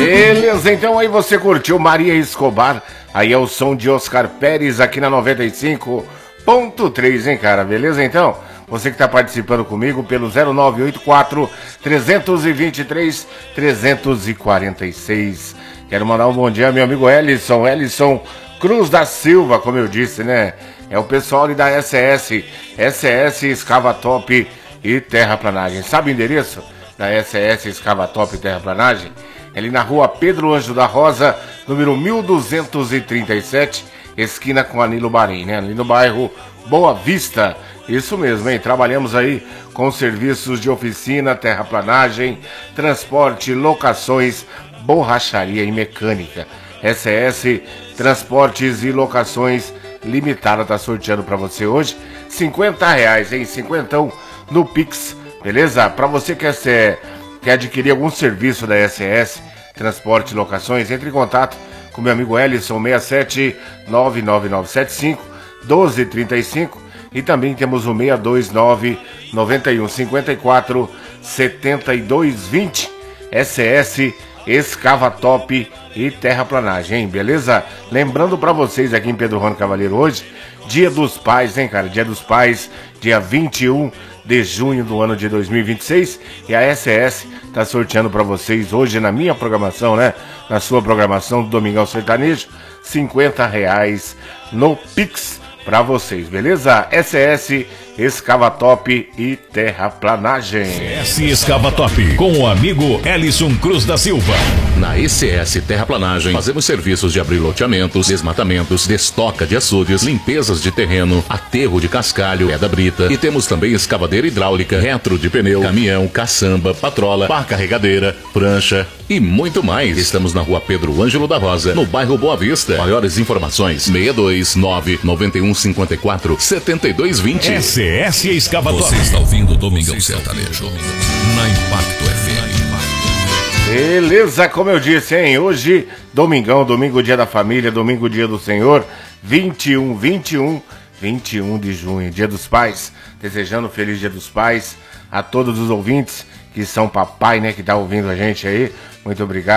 Beleza, então aí você curtiu Maria Escobar, aí é o som de Oscar Pérez aqui na 95.3, hein, cara? Beleza, então? Você que está participando comigo pelo 0984-323-346. Quero mandar um bom dia ao meu amigo Ellison Cruz da Silva, como eu disse, né? É o pessoal ali da SS Escavatop e Terraplanagem. Sabe o endereço da SS Escavatop e Terraplanagem? É ali na rua Pedro Ângelo da Rosa, número 1237, esquina com Anilo Barim, né? Ali no bairro Boa Vista. Isso mesmo, hein? Trabalhamos aí com serviços de oficina, terraplanagem, transporte, locações, borracharia e mecânica. SS Transportes e Locações Limitada tá sorteando para você hoje R$50, hein? 50 no Pix, beleza? Para você que quer adquirir algum serviço da SS Transporte e Locações, entre em contato com meu amigo Ellison, 67 99975 1235, e também temos o 629 91 54 72 20. SS Escavatop e Terraplanagem, hein? Beleza? Lembrando pra vocês aqui em Pedro Rony Cavaleiro hoje, Dia dos Pais, hein, cara? Dia dos Pais, dia 21 de junho do ano de 2026, e a SS tá sorteando pra vocês hoje na minha programação, né? Na sua programação do Domingão Sertanejo, R$50 no Pix pra vocês, beleza? SS Escavatop e Terraplanagem. SS Escavatop, com o amigo Ellison Cruz da Silva. Na ECS Terraplanagem, fazemos serviços de abrir loteamentos, desmatamentos, destoca de açudes, limpezas de terreno, aterro de cascalho, pedra brita, e temos também escavadeira hidráulica, retro de pneu, caminhão, caçamba, patrola, pá carregadeira, prancha e muito mais. Estamos na rua Pedro Ângelo da Rosa, no bairro Boa Vista. Maiores informações, 629 91 54 72 20. SS Escavatop. Você está ouvindo Domingão Sertanejo na Impacto FM. Beleza, como eu disse, hein? Hoje, domingão, domingo, dia da família, domingo, dia do Senhor, 21 de junho, dia dos pais. Desejando um feliz dia dos pais a todos os ouvintes que são papai, né? Que tá ouvindo a gente aí. Muito obrigado.